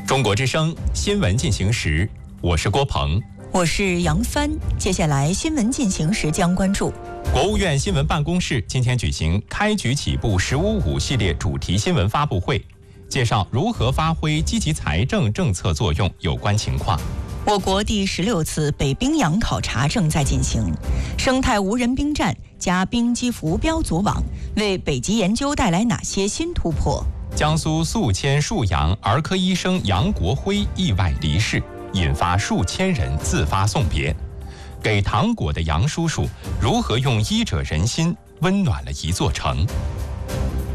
中国之声新闻进行时，我是郭鹏， 我是杨帆。接下来新闻进行时将关注： 国务院新闻办公室今天举行开局起步“15+5”系列主题新闻发布会，介绍如何发挥积极财政政策作用有关情况。 我国第16次北冰洋考察正在进行，生态无人冰站加冰机浮标组网为北极研究带来哪些新突破？ 江苏宿迁沭阳儿科医生杨国辉意外离世，引发数千人自发送别。给糖果的杨叔叔如何用医者仁心温暖了一座城？